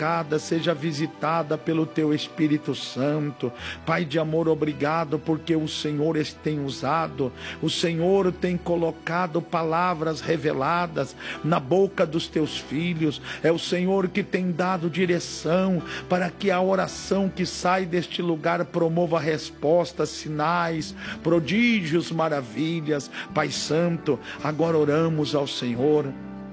tocada, seja visitada pelo Teu Espírito Santo. Pai de amor, obrigado porque o Senhor tem usado, o Senhor tem colocado palavras reveladas na boca dos Teus filhos. É o Senhor que tem dado direção para que a oração que sai deste lugar promova respostas, sinais, prodígios, maravilhas. Pai Santo, agora oramos ao Senhor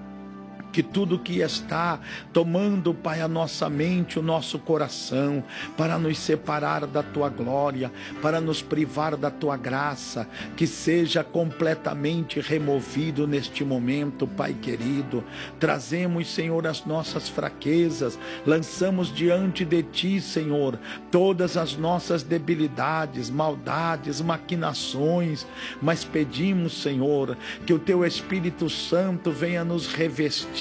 que tudo que está tomando, Pai, a nossa mente, o nosso coração, para nos separar da Tua glória, para nos privar da Tua graça, que seja completamente removido neste momento, Pai querido. Trazemos, Senhor, as nossas fraquezas, lançamos diante de Ti, Senhor, todas as nossas debilidades, maldades, maquinações, mas pedimos, Senhor, que o Teu Espírito Santo venha nos revestir.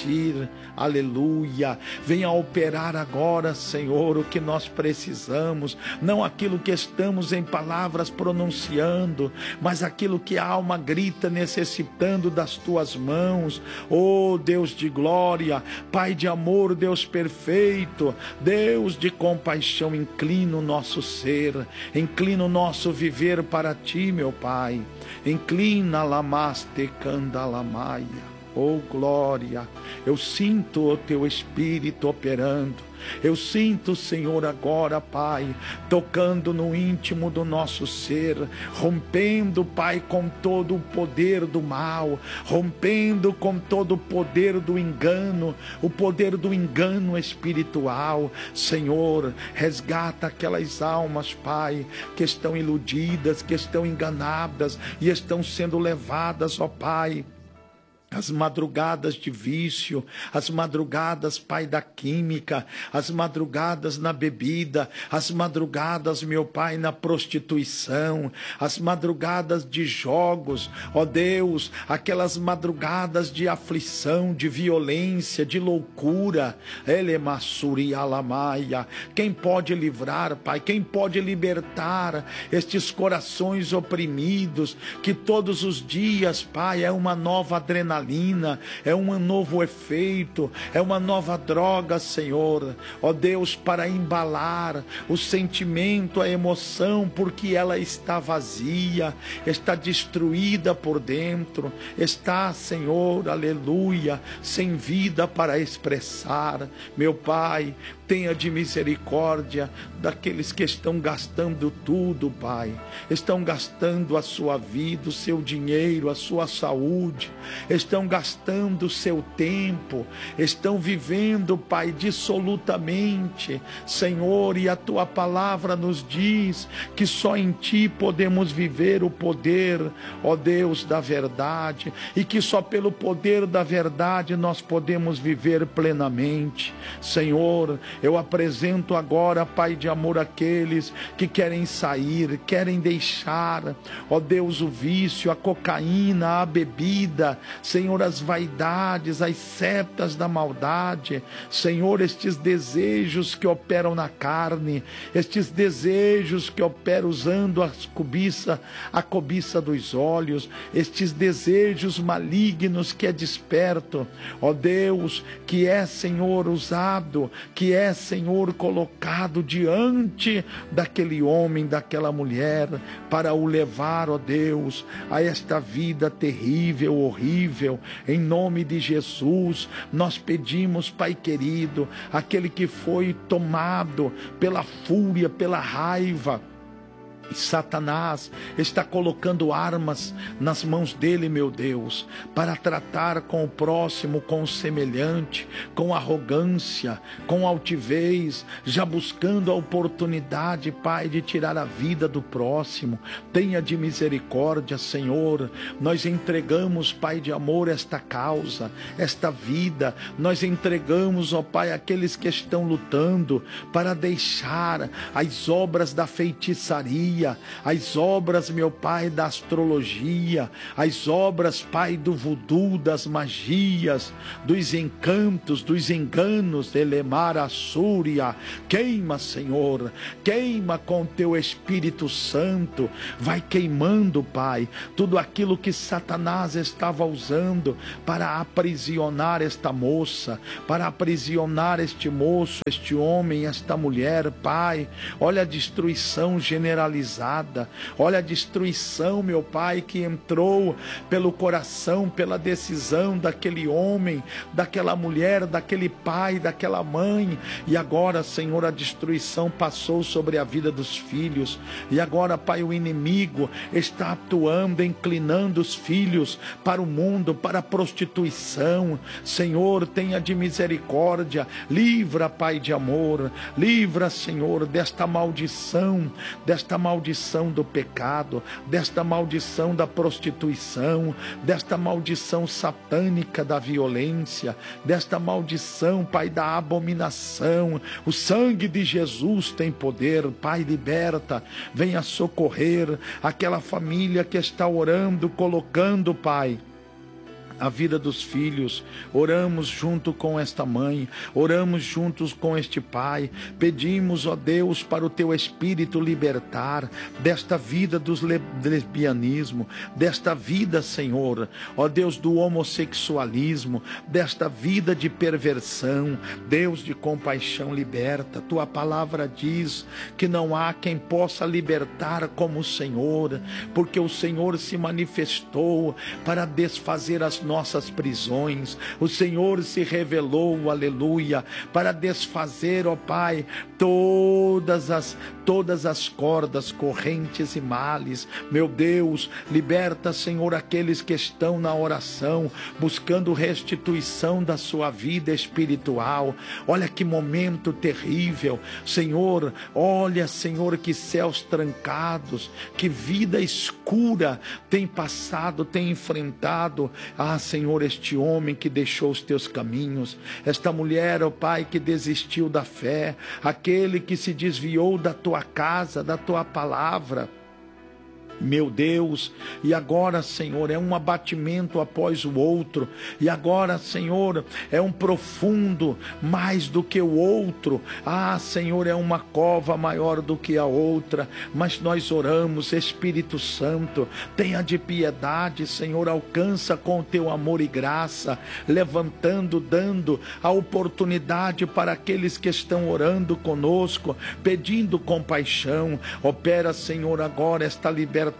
Aleluia, venha operar agora, Senhor, o que nós precisamos, não aquilo que estamos em palavras pronunciando, mas aquilo que a alma grita necessitando das Tuas mãos. Oh Deus de glória, Pai de amor, Deus perfeito, Deus de compaixão, inclina o nosso ser, inclina o nosso viver para Ti, meu Pai. Inclina lamaste candalamaia. Oh glória, eu sinto o Teu Espírito operando, eu sinto, Senhor, agora, Pai, tocando no íntimo do nosso ser, rompendo, Pai, com todo o poder do mal, rompendo com todo o poder do engano, o poder do engano espiritual. Senhor, resgata aquelas almas, Pai, que estão iludidas, que estão enganadas e estão sendo levadas, ó Pai, as madrugadas de vício, as madrugadas, Pai, da química, as madrugadas na bebida, as madrugadas, meu Pai, na prostituição, as madrugadas de jogos, ó Deus, aquelas madrugadas de aflição, de violência, de loucura. Elemassuri alamaia. Quem pode livrar, Pai? Quem pode libertar estes corações oprimidos, que todos os dias, Pai, é uma nova adrenalina, é um novo efeito, é uma nova droga, Senhor, ó Deus, para embalar o sentimento, a emoção, porque ela está vazia, está destruída por dentro, está, Senhor, aleluia, sem vida para expressar. Meu Pai, tenha de misericórdia daqueles que estão gastando tudo, Pai. Estão gastando a sua vida, o seu dinheiro, a sua saúde. Estão gastando o seu tempo. Estão vivendo, Pai, dissolutamente. Senhor, e a Tua palavra nos diz que só em Ti podemos viver o poder, ó Deus, da verdade. E que só pelo poder da verdade nós podemos viver plenamente. Senhor, eu apresento agora, Pai de amor, aqueles que querem sair, querem deixar, ó Deus, o vício, a cocaína, a bebida, Senhor, as vaidades, as setas da maldade, Senhor, estes desejos que operam na carne, estes desejos que operam usando a cobiça dos olhos, estes desejos malignos que é desperto, ó Deus, que é, Senhor, usado, que é, Senhor, colocado diante daquele homem, daquela mulher, para o levar, ó Deus, a esta vida terrível, horrível. Em nome de Jesus, nós pedimos, Pai querido, aquele que foi tomado pela fúria, pela raiva, Satanás está colocando armas nas mãos dele, meu Deus, para tratar com o próximo, com o semelhante, com arrogância, com altivez, já buscando a oportunidade, Pai, de tirar a vida do próximo. Tenha de misericórdia, Senhor. Nós entregamos, Pai de amor, esta causa, esta vida. Nós entregamos, ó Pai, aqueles que estão lutando para deixar as obras da feitiçaria, bruxaria, as obras, meu Pai, da astrologia, as obras, Pai, do voodoo, das magias, dos encantos, dos enganos, Elemar Assúria. Queima, Senhor, queima com teu Espírito Santo, vai queimando, Pai, tudo aquilo que Satanás estava usando para aprisionar esta moça, para aprisionar este moço, este homem, esta mulher, Pai. Olha a destruição generalizada, olha a destruição, meu Pai, que entrou pelo coração, pela decisão daquele homem, daquela mulher, daquele pai, daquela mãe, e agora, Senhor, a destruição passou sobre a vida dos filhos, e agora, Pai, o inimigo está atuando, inclinando os filhos para o mundo, para a prostituição. Senhor, tenha de misericórdia, livra, Pai de amor, livra, Senhor, desta maldição do pecado, desta maldição da prostituição, desta maldição satânica da violência, desta maldição, Pai, da abominação. O sangue de Jesus tem poder, Pai, liberta, venha socorrer aquela família que está orando, colocando, Pai, a vida dos filhos. Oramos junto com esta mãe, oramos juntos com este pai, pedimos, ó Deus, para o teu Espírito libertar desta vida do lesbianismo, desta vida, Senhor, ó Deus, do homossexualismo, desta vida de perversão. Deus de compaixão, liberta. Tua palavra diz que não há quem possa libertar como o Senhor, porque o Senhor se manifestou para desfazer as nossas prisões. O Senhor se revelou, aleluia, para desfazer, ó Pai, todas as cordas, correntes e males. Meu Deus, liberta, Senhor, aqueles que estão na oração, buscando restituição da sua vida espiritual. Olha que momento terrível, Senhor, olha, Senhor, que céus trancados, que vida escura tem passado, tem enfrentado. Senhor, este homem que deixou os teus caminhos, esta mulher, ó Pai, que desistiu da fé, aquele que se desviou da tua casa, da tua palavra. Meu Deus, e agora, Senhor, é um abatimento após o outro, e agora, Senhor, é um profundo mais do que o outro. Senhor, é uma cova maior do que a outra, mas nós oramos, Espírito Santo, tenha de piedade, Senhor, alcança com o teu amor e graça, levantando, dando a oportunidade para aqueles que estão orando conosco, pedindo compaixão. Opera, Senhor, agora esta libertação.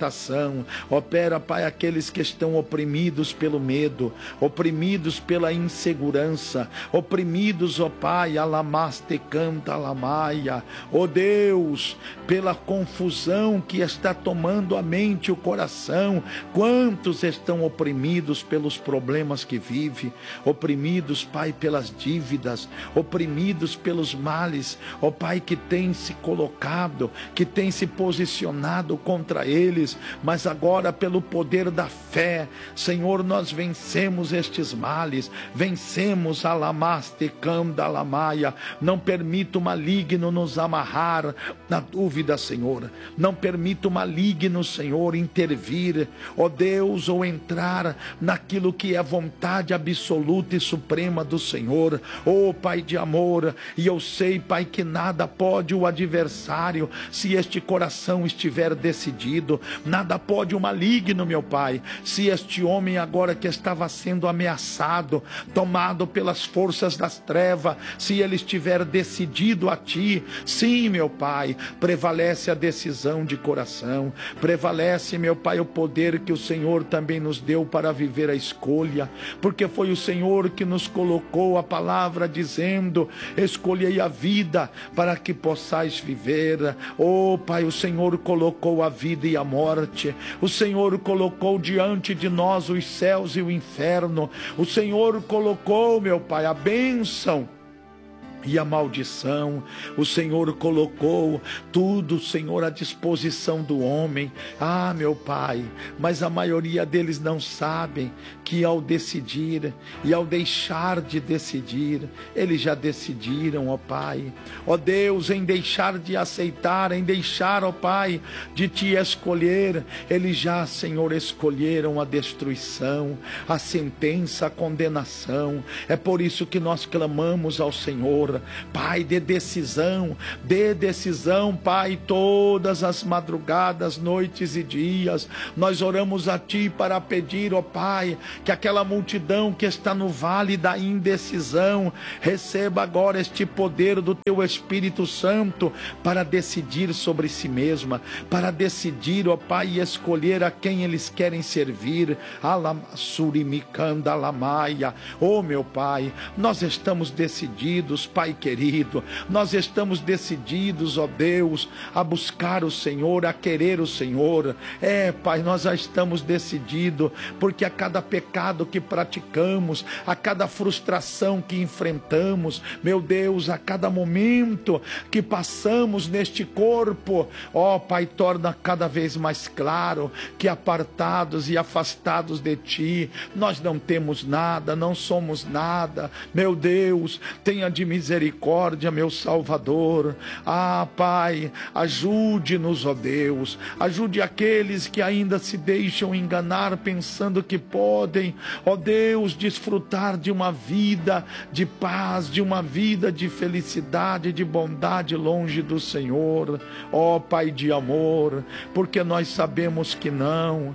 Opera, Pai, aqueles que estão oprimidos pelo medo, oprimidos pela insegurança, oprimidos, ó Pai, alamaste canta alamaia, ó Deus, pela confusão que está tomando a mente e o coração. Quantos estão oprimidos pelos problemas que vive, oprimidos, Pai, pelas dívidas, oprimidos pelos males, ó Pai, que tem se colocado, que tem se posicionado contra eles, mas agora pelo poder da fé, Senhor, nós vencemos estes males, vencemos a lamaste canda lamaia. Não permita o maligno nos amarrar na dúvida, Senhor, não permita o maligno, Senhor, intervir, ó Deus, ou entrar naquilo que é vontade absoluta e suprema do Senhor, ó Pai de amor. E eu sei, Pai, que nada pode o adversário, se este coração estiver decidido. Nada pode o maligno, meu Pai, se este homem agora que estava sendo ameaçado, tomado pelas forças das trevas, se ele estiver decidido a Ti. Sim, meu Pai, prevalece a decisão de coração, prevalece, meu Pai, o poder que o Senhor também nos deu para viver a escolha, porque foi o Senhor que nos colocou a palavra dizendo: escolhei a vida para que possais viver. Oh Pai, o Senhor colocou a vida e a morte, o Senhor colocou diante de nós os céus e o inferno, o Senhor colocou, meu Pai, a bênção e a maldição. O Senhor colocou tudo, Senhor, à disposição do homem. Ah, meu Pai, mas a maioria deles não sabem que ao decidir e ao deixar de decidir, eles já decidiram, ó Pai. Ó Deus, em deixar de aceitar, em deixar, ó Pai, de te escolher, eles já, Senhor, escolheram a destruição, a sentença, a condenação. É por isso que nós clamamos ao Senhor, Pai, dê decisão, Pai, todas as madrugadas, noites e dias. Nós oramos a Ti para pedir, ó Pai, que aquela multidão que está no vale da indecisão receba agora este poder do Teu Espírito Santo para decidir sobre si mesma, para decidir, ó Pai, e escolher a quem eles querem servir. Alamasurimikandalamaya. Oh, meu Pai, nós estamos decididos, Pai querido, nós estamos decididos, ó Deus, a buscar o Senhor, a querer o Senhor. Pai, nós já estamos decididos, porque a cada pecado que praticamos, a cada frustração que enfrentamos, meu Deus, a cada momento que passamos neste corpo, ó Pai, torna cada vez mais claro que apartados e afastados de Ti, nós não temos nada, não somos nada. Meu Deus, tenha de misericórdia, meu Salvador. Pai, ajude-nos, ó Deus, ajude aqueles que ainda se deixam enganar pensando que podem, ó Deus, desfrutar de uma vida de paz, de uma vida de felicidade, de bondade longe do Senhor. Ó Pai de amor, porque nós sabemos que não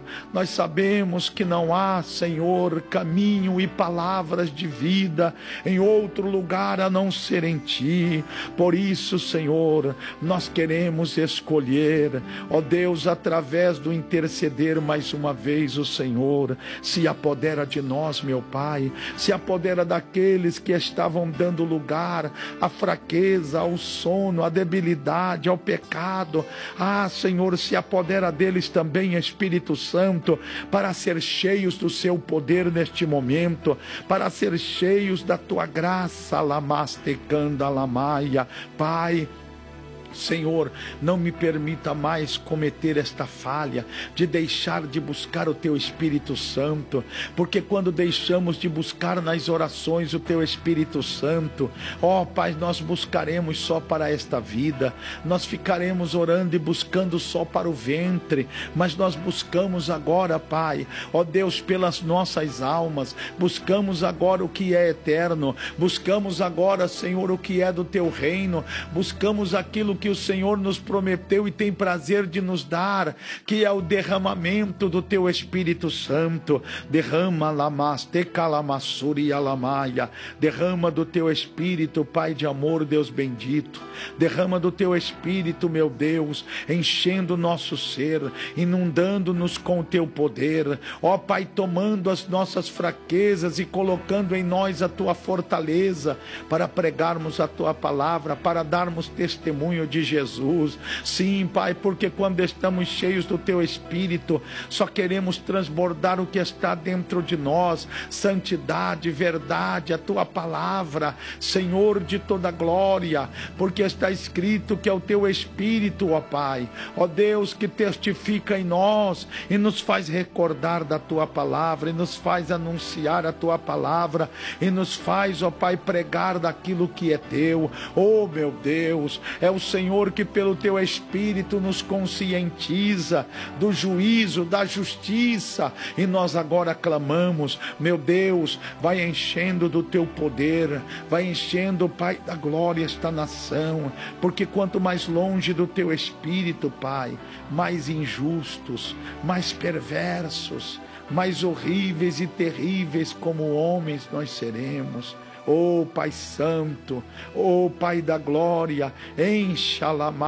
há, Senhor, caminho e palavras de vida em outro lugar a não ser em Ti. Por isso, Senhor, nós queremos escolher, ó Deus, através do interceder mais uma vez. O Senhor se apodera de nós, meu Pai, se apodera daqueles que estavam dando lugar à fraqueza, ao sono, à debilidade, ao pecado. Senhor, se apodera deles também, Espírito Santo, para ser cheios do Seu poder neste momento, para ser cheios da Tua graça. Lamastecandalamaia. Pai, Senhor, não me permita mais cometer esta falha de deixar de buscar o Teu Espírito Santo, porque quando deixamos de buscar nas orações o Teu Espírito Santo, ó Pai, nós buscaremos só para esta vida, nós ficaremos orando e buscando só para o ventre, mas nós buscamos agora, Pai, ó Deus, pelas nossas almas, buscamos agora o que é eterno, buscamos agora, Senhor, o que é do Teu reino, buscamos aquilo que o Senhor nos prometeu e tem prazer de nos dar, que é o derramamento do Teu Espírito Santo. Derrama derrama do Teu Espírito, Pai de amor, Deus bendito, derrama do Teu Espírito, meu Deus, enchendo o nosso ser, inundando-nos com o Teu poder, ó Pai, tomando as nossas fraquezas e colocando em nós a Tua fortaleza, para pregarmos a Tua palavra, para darmos testemunho de Jesus. Sim, Pai, porque quando estamos cheios do Teu Espírito, só queremos transbordar o que está dentro de nós, santidade, verdade, a Tua palavra, Senhor de toda glória, porque está escrito que é o Teu Espírito, ó Pai, ó Deus, que testifica em nós e nos faz recordar da Tua palavra, e nos faz anunciar a Tua palavra, e nos faz, ó Pai, pregar daquilo que é Teu. Oh, meu Deus, é o Senhor que pelo Teu Espírito nos conscientiza do juízo, da justiça, e nós agora clamamos, meu Deus, vai enchendo do Teu poder, vai enchendo, Pai da glória, esta nação, porque quanto mais longe do Teu Espírito, Pai, mais injustos, mais perversos, mais horríveis e terríveis como homens nós seremos. Oh Pai Santo, oh Pai da glória, enche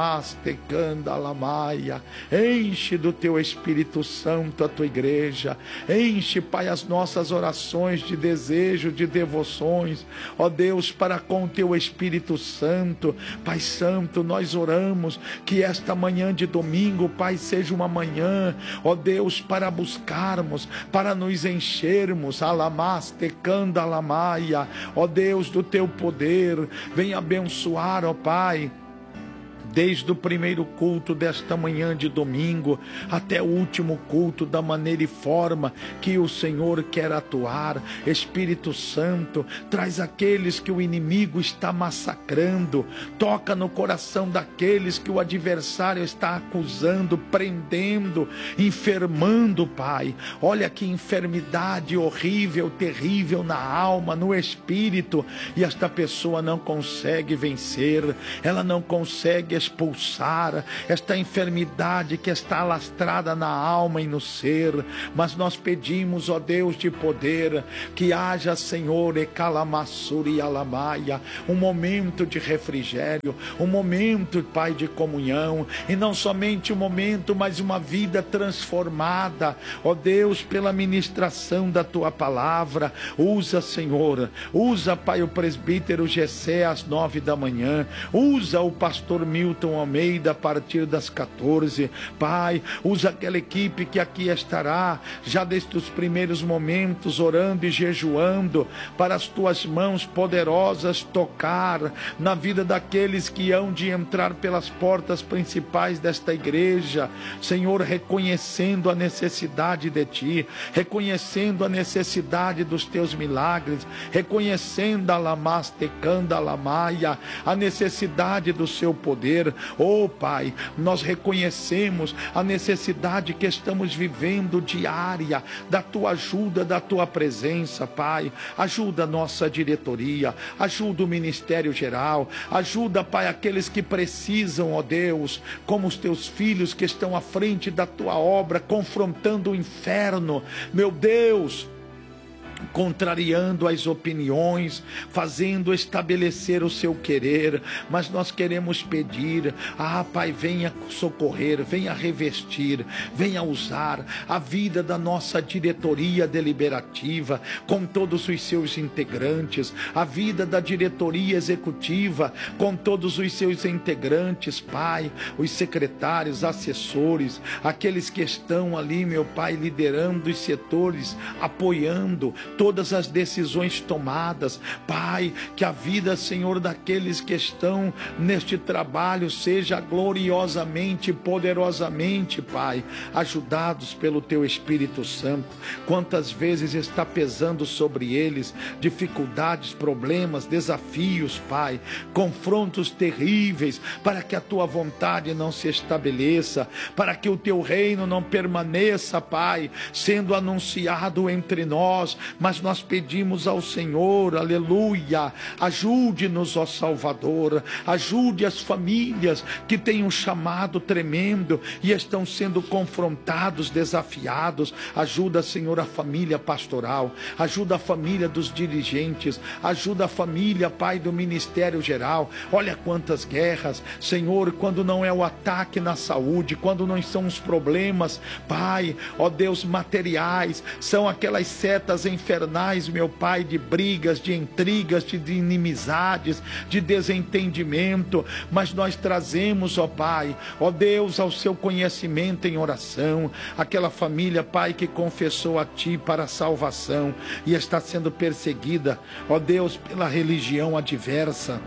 enche do Teu Espírito Santo a Tua igreja, enche, Pai, as nossas orações de desejo, de devoções, ó Deus, para com o Teu Espírito Santo. Pai Santo, nós oramos que esta manhã de domingo, Pai, seja uma manhã, ó Deus, para buscarmos, para nos enchermos, ó ó Deus, do teu poder. Vem abençoar, ó Pai, desde o primeiro culto desta manhã de domingo até o último culto, da maneira e forma que o Senhor quer atuar. Espírito Santo, traz aqueles que o inimigo está massacrando, toca no coração daqueles que o adversário está acusando, prendendo, enfermando, Pai. Olha que enfermidade horrível, terrível na alma, no espírito, e esta pessoa não consegue vencer, ela não consegue expulsar esta enfermidade que está alastrada na alma e no ser. Mas nós pedimos, ó Deus de poder, que haja, Senhor, Ecalamassuri Alamaia, um momento de refrigério, um momento, Pai, de comunhão, e não somente um momento, mas uma vida transformada, ó Deus, pela ministração da Tua palavra. Usa, Senhor, usa, Pai, o presbítero Gessé às 9 da manhã, usa o pastor Milton Almeida a partir das 14, Pai, usa aquela equipe que aqui estará, já desde os primeiros momentos, orando e jejuando, para as Tuas mãos poderosas tocar na vida daqueles que hão de entrar pelas portas principais desta igreja, Senhor, reconhecendo a necessidade de Ti, reconhecendo a necessidade dos Teus milagres, reconhecendo a lamastecanda lamaia, a necessidade do Seu poder. Oh Pai, nós reconhecemos a necessidade que estamos vivendo diária da Tua ajuda, da Tua presença, Pai. Ajuda a nossa diretoria, ajuda o Ministério Geral, ajuda, Pai, aqueles que precisam, ó Deus, como os Teus filhos que estão à frente da Tua obra, confrontando o inferno, meu Deus, contrariando as opiniões, fazendo estabelecer o Seu querer. Mas nós queremos pedir, Pai, venha socorrer, venha revestir, venha usar a vida da nossa diretoria deliberativa, com todos os seus integrantes, a vida da diretoria executiva, com todos os seus integrantes, Pai, os secretários, assessores, aqueles que estão ali, meu Pai, liderando os setores, apoiando todas as decisões tomadas, Pai, que a vida, Senhor, daqueles que estão neste trabalho seja gloriosamente, poderosamente, Pai, ajudados pelo Teu Espírito Santo. Quantas vezes está pesando sobre eles dificuldades, problemas, desafios, Pai, confrontos terríveis, para que a Tua vontade não se estabeleça, para que o Teu reino não permaneça, Pai, sendo anunciado entre nós. Mas nós pedimos ao Senhor, aleluia, ajude-nos, ó Salvador, ajude as famílias que têm um chamado tremendo e estão sendo confrontados, desafiados. Ajuda, Senhor, a família pastoral, ajuda a família dos dirigentes, ajuda a família, Pai, do Ministério Geral. Olha quantas guerras, Senhor, quando não é o ataque na saúde, quando não são os problemas, Pai, ó Deus, materiais, são aquelas setas infernais, meu Pai, de brigas, de intrigas, de inimizades, de desentendimento. Mas nós trazemos, ó Pai, ó Deus, ao Seu conhecimento em oração, aquela família, Pai, que confessou a Ti para a salvação e está sendo perseguida, ó Deus, pela religião adversa,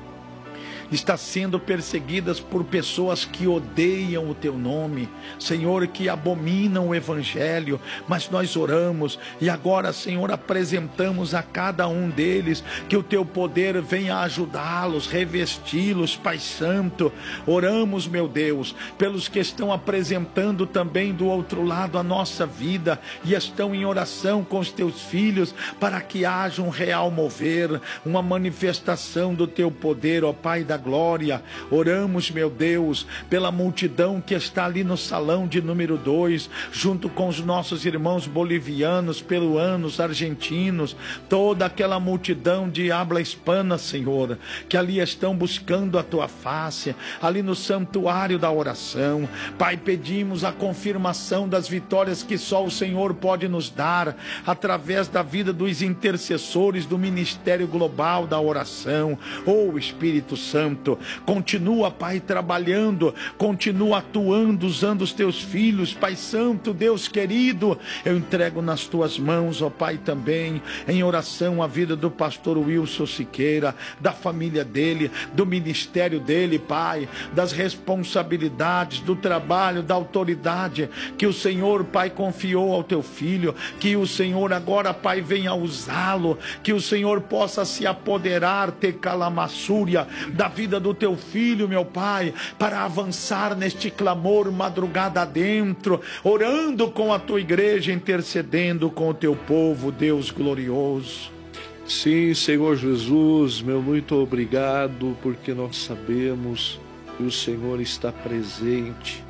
está sendo perseguidas por pessoas que odeiam o Teu nome, Senhor, que abominam o Evangelho. Mas nós oramos e agora, Senhor, apresentamos a cada um deles, que o Teu poder venha ajudá-los, revesti-los, Pai Santo. Oramos, meu Deus, pelos que estão apresentando também do outro lado a nossa vida e estão em oração com os Teus filhos, para que haja um real mover, uma manifestação do Teu poder, ó Pai da glória. Oramos, meu Deus, pela multidão que está ali no salão de número 2, junto com os nossos irmãos bolivianos, peruanos, argentinos, toda aquela multidão de habla hispana, Senhor, que ali estão buscando a Tua face, ali no santuário da oração. Pai, pedimos a confirmação das vitórias que só o Senhor pode nos dar, através da vida dos intercessores do Ministério Global da Oração. Oh, Espírito Santo, Santo. Continua, Pai, trabalhando, continua atuando, usando os teus filhos, Pai Santo, Deus querido. Eu entrego nas tuas mãos, ó Pai, também em oração a vida do pastor Wilson Siqueira, da família dele, do ministério dele, Pai, das responsabilidades, do trabalho, da autoridade que o Senhor, Pai, confiou ao teu filho, que o Senhor agora, Pai, venha usá-lo, que o Senhor possa se apoderar, ter calamassúria da vida do teu filho, meu Pai, para avançar neste clamor madrugada adentro, orando com a tua igreja, intercedendo com o teu povo, Deus glorioso. Sim, Senhor Jesus, meu muito obrigado, porque nós sabemos que o Senhor está presente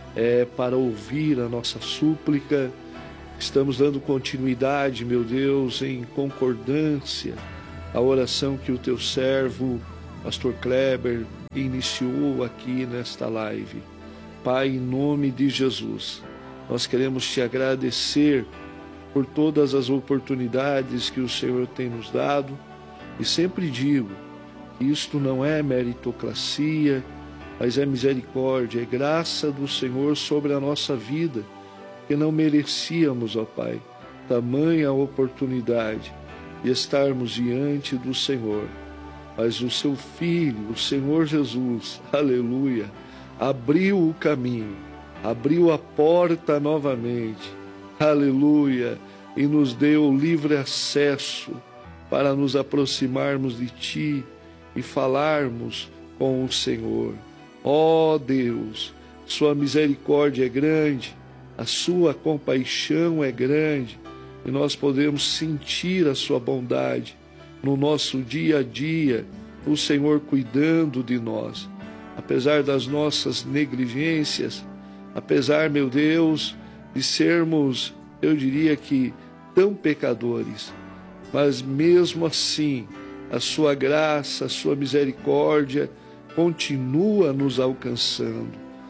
para ouvir a nossa súplica. Estamos dando continuidade, meu Deus, em concordância à oração que o teu servo, pastor Kleber, iniciou aqui nesta live. Pai, em nome de Jesus, nós queremos te agradecer por todas as oportunidades que o Senhor tem nos dado, e sempre digo que isto não é meritocracia, mas é misericórdia, é graça do Senhor sobre a nossa vida, que não merecíamos, ó Pai, tamanha oportunidade de estarmos diante do Senhor. Mas o seu Filho, o Senhor Jesus, aleluia, abriu o caminho, abriu a porta novamente, aleluia, e nos deu livre acesso para nos aproximarmos de Ti e falarmos com o Senhor. Ó Deus, Sua misericórdia é grande, a Sua compaixão é grande, e nós podemos sentir a Sua bondade no nosso dia a dia, o Senhor cuidando de nós, apesar das nossas negligências, apesar, meu Deus, de sermos, eu diria que, tão pecadores, mas mesmo assim, a Sua graça, a Sua misericórdia continua nos alcançando.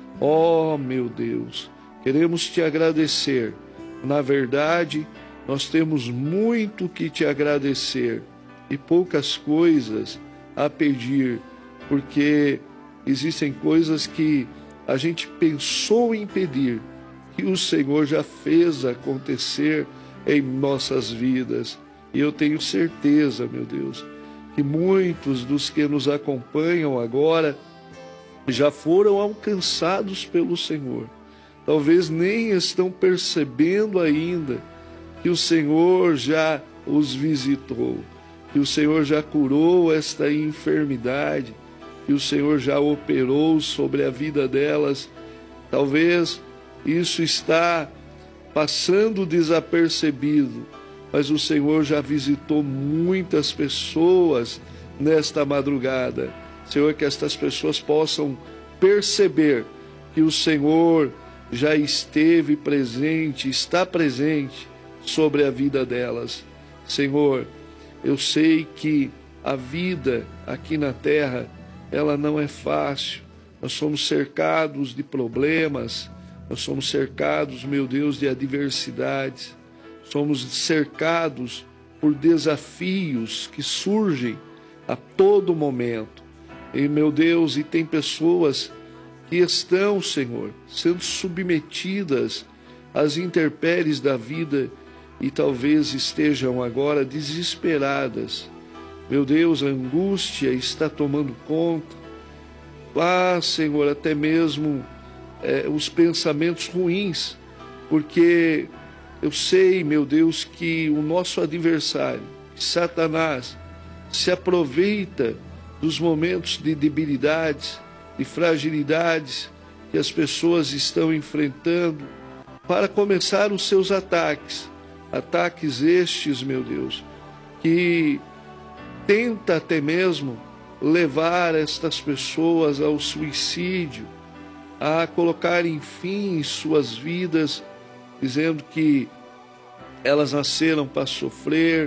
Ó, meu Deus, queremos Te agradecer. Na verdade, nós temos muito que Te agradecer e poucas coisas a pedir, porque existem coisas que a gente pensou em pedir, que o Senhor já fez acontecer em nossas vidas. E eu tenho certeza, meu Deus, que muitos dos que nos acompanham agora já foram alcançados pelo Senhor. Talvez nem estão percebendo ainda que o Senhor já os visitou, que o Senhor já curou esta enfermidade, que o Senhor já operou sobre a vida delas. Talvez isso está passando desapercebido, mas o Senhor já visitou muitas pessoas nesta madrugada. Senhor, que estas pessoas possam perceber que o Senhor já esteve presente, está presente sobre a vida delas. Senhor, eu sei que a vida aqui na terra, ela não é fácil. Nós somos cercados de problemas, nós somos cercados, meu Deus, de adversidades, somos cercados por desafios que surgem a todo momento. E, meu Deus, e tem pessoas que estão, Senhor, sendo submetidas às intempéries da vida e talvez estejam agora desesperadas. Meu Deus, a angústia está tomando conta. Ah, Senhor, até mesmo os pensamentos ruins, porque eu sei, meu Deus, que o nosso adversário, Satanás, se aproveita dos momentos de debilidades, de fragilidades que as pessoas estão enfrentando para começar os seus ataques. Ataques estes, meu Deus, que tenta até mesmo levar estas pessoas ao suicídio, a colocarem fim em suas vidas, dizendo que elas nasceram para sofrer,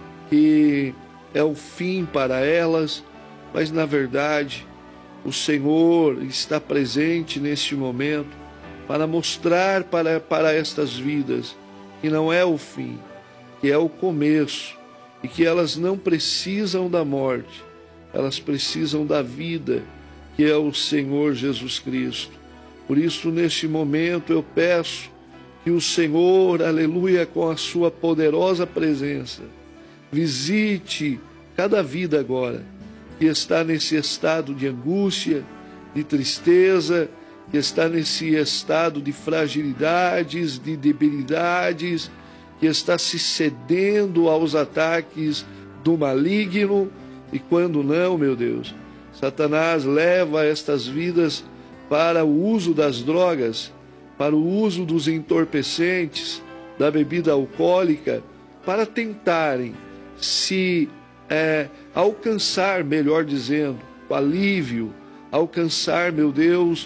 que é o fim para elas, mas na verdade o Senhor está presente neste momento para mostrar para estas vidas que não é o fim, que é o começo, e que elas não precisam da morte, elas precisam da vida, que é o Senhor Jesus Cristo. Por isso, neste momento, eu peço que o Senhor, aleluia, com a sua poderosa presença, visite cada vida agora, que está nesse estado de angústia, de tristeza, que está nesse estado de fragilidades, de debilidades, que está se cedendo aos ataques do maligno. E quando não, meu Deus, Satanás leva estas vidas para o uso das drogas, para o uso dos entorpecentes, da bebida alcoólica, para tentarem se alcançar, melhor dizendo, o alívio, alcançar, meu Deus,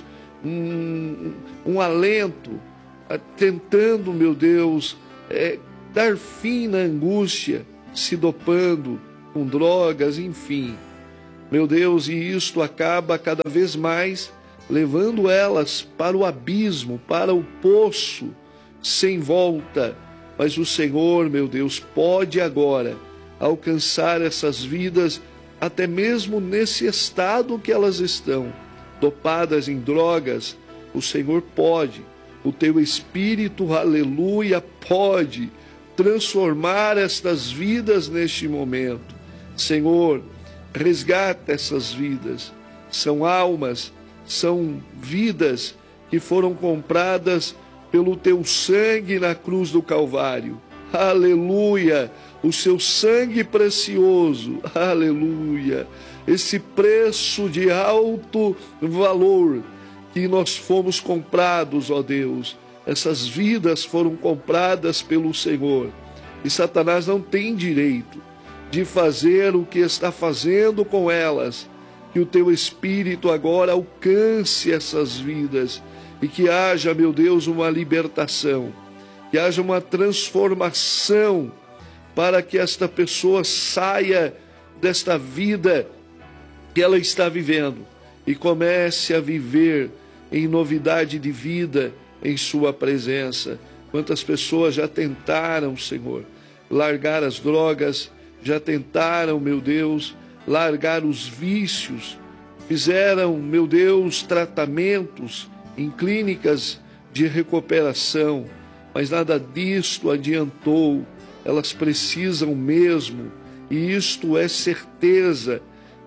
um alento, tentando, meu Deus, dar fim na angústia, se dopando com drogas, enfim. Meu Deus, e isto acaba cada vez mais levando elas para o abismo, para o poço sem volta. Mas o Senhor, meu Deus, pode agora alcançar essas vidas até mesmo nesse estado que elas estão, dopadas em drogas. O Senhor pode, o teu Espírito, aleluia, pode transformar estas vidas neste momento. Senhor, resgata essas vidas. São almas, são vidas que foram compradas pelo teu sangue na cruz do Calvário. Aleluia! O seu sangue precioso, aleluia! Esse preço de alto valor que nós fomos comprados, ó Deus. Essas vidas foram compradas pelo Senhor. E Satanás não tem direito de fazer o que está fazendo com elas. Que o teu Espírito agora alcance essas vidas e que haja, meu Deus, uma libertação, que haja uma transformação para que esta pessoa saia desta vida que ela está vivendo e comece a viver em novidade de vida em sua presença. Quantas pessoas já tentaram, Senhor, largar as drogas, já tentaram, meu Deus, largar os vícios, fizeram, meu Deus, tratamentos em clínicas de recuperação, mas nada disto adiantou. Elas precisam mesmo, e isto é certeza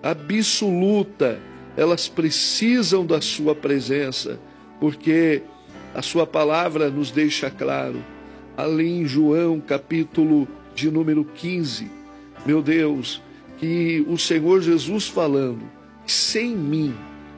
absoluta, elas precisam da sua presença, porque a sua palavra nos deixa claro, ali em João, capítulo de número 15, meu Deus, que o Senhor Jesus falando, sem mim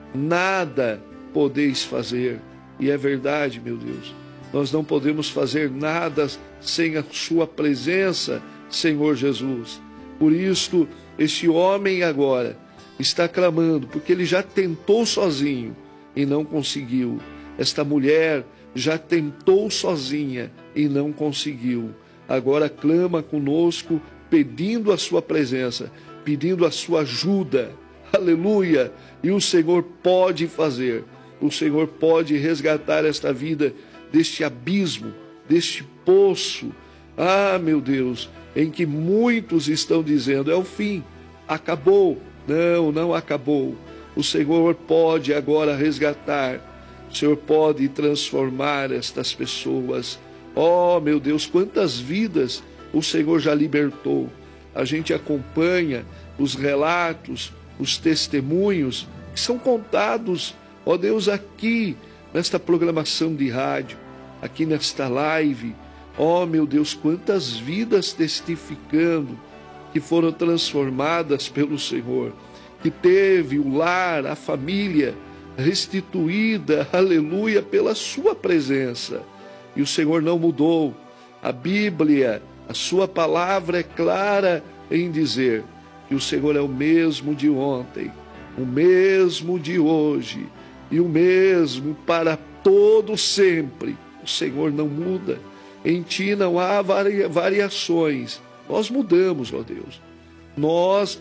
nada podeis fazer. E é verdade, meu Deus, nós não podemos fazer nada sem a sua presença, Senhor Jesus. Por isso, este homem agora está clamando, porque ele já tentou sozinho e não conseguiu. Esta mulher já tentou sozinha e não conseguiu. Agora clama conosco, pedindo a sua presença, pedindo a sua ajuda. Aleluia! E o Senhor pode fazer. O Senhor pode resgatar esta vida deste abismo, deste poço. Ah, meu Deus, em que muitos estão dizendo, é o fim, acabou. Não, não acabou. O Senhor pode agora resgatar. O Senhor pode transformar estas pessoas. Oh, meu Deus, quantas vidas o Senhor já libertou. A gente acompanha os relatos, os testemunhos que são contados, ó Deus, aqui nesta programação de rádio, aqui nesta live. Ó, meu Deus, quantas vidas testificando que foram transformadas pelo Senhor, que teve o lar, a família restituída, aleluia, pela sua presença. E o Senhor não mudou. A Bíblia, a sua palavra é clara em dizer que o Senhor é o mesmo de ontem, o mesmo de hoje e o mesmo para todo sempre. O Senhor não muda. Em ti não há variações. Nós mudamos, ó Deus. Nós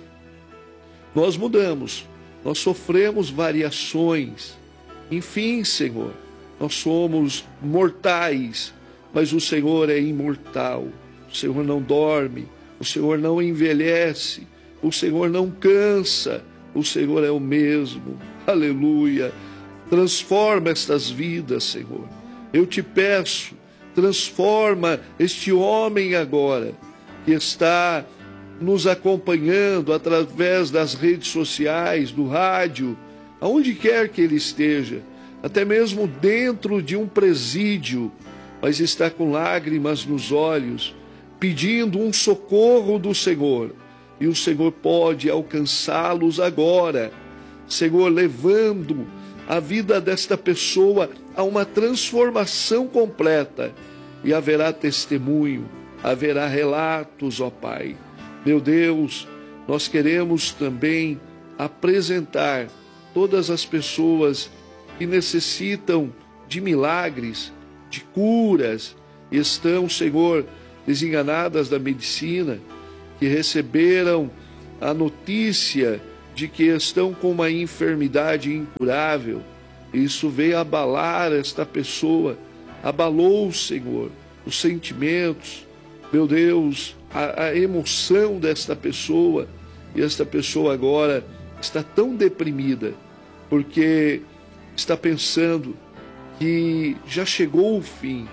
mudamos. Nós sofremos variações. Enfim, Senhor, nós somos mortais, mas o Senhor é imortal. O Senhor não dorme, o Senhor não envelhece, o Senhor não cansa, o Senhor é o mesmo. Aleluia. Transforma estas vidas, Senhor. Eu te peço, transforma este homem agora, que está nos acompanhando através das redes sociais, do rádio, aonde quer que ele esteja, até mesmo dentro de um presídio, mas está com lágrimas nos olhos, pedindo um socorro do Senhor. E o Senhor pode alcançá-los agora, Senhor, levando a vida desta pessoa a uma transformação completa. E haverá testemunho, haverá relatos, ó Pai. Meu Deus, nós queremos também apresentar todas as pessoas que necessitam de milagres, de curas, e estão, Senhor, desenganadas da medicina, que receberam a notícia de que estão com uma enfermidade incurável. Isso veio abalar esta pessoa, abalou, Senhor, os sentimentos, meu Deus, a emoção desta pessoa, e esta pessoa agora está tão deprimida, porque está pensando que já chegou o fim.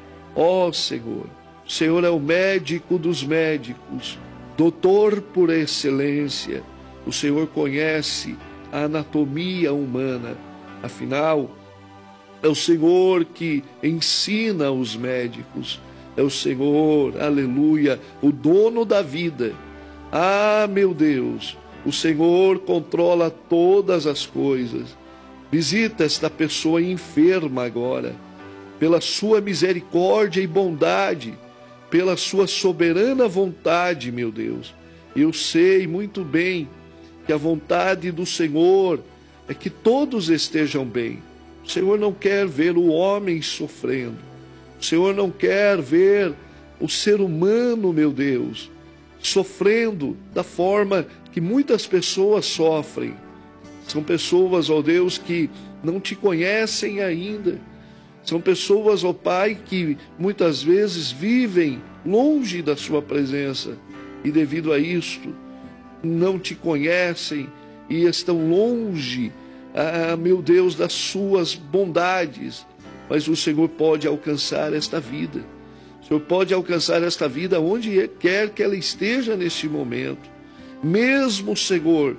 Ó Senhor, o Senhor é o médico dos médicos, doutor por excelência. O Senhor conhece a anatomia humana, afinal, é o Senhor que ensina os médicos, é o Senhor, aleluia, o dono da vida. Ah, meu Deus, o Senhor controla todas as coisas. Visita esta pessoa enferma agora, pela sua misericórdia e bondade, pela sua soberana vontade, meu Deus. Eu sei muito bem que a vontade do Senhor é que todos estejam bem. O Senhor não quer ver o homem sofrendo. O Senhor não quer ver o ser humano, meu Deus, sofrendo da forma que muitas pessoas sofrem. São pessoas, ó Deus, que não te conhecem ainda. São pessoas, ó Pai, que muitas vezes vivem longe da sua presença e devido a isto não te conhecem e estão longe, meu Deus, das suas bondades. Mas o Senhor pode alcançar esta vida. O Senhor pode alcançar esta vida onde quer que ela esteja neste momento. Mesmo, Senhor,